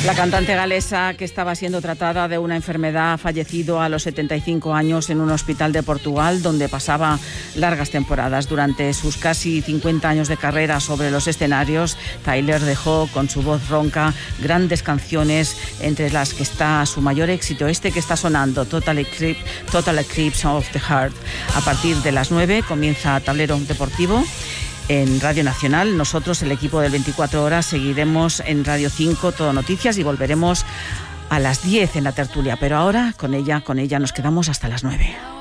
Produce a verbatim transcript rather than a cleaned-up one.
La cantante galesa, que estaba siendo tratada de una enfermedad, ha fallecido a los setenta y cinco años en un hospital de Portugal, donde pasaba largas temporadas. Durante sus casi cincuenta años de carrera sobre los escenarios, Tyler dejó con su voz ronca grandes canciones, entre las que está su mayor éxito, este que está sonando, Total Eclipse, Total Eclipse of the Heart. A partir de las nueve comienza Tablero Deportivo en Radio Nacional. Nosotros, el equipo del veinticuatro horas, seguiremos en Radio cinco, Todo Noticias, y volveremos a las diez en la tertulia. Pero ahora, con ella, con ella nos quedamos hasta las nueve.